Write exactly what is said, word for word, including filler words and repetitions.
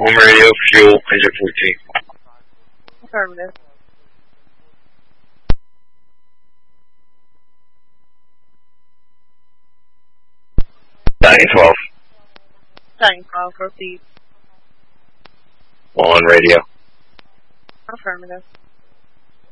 Home radio, fuel, engine fourteen. Affirmative. nine twelve. nine twelve, proceed. On radio. Affirmative.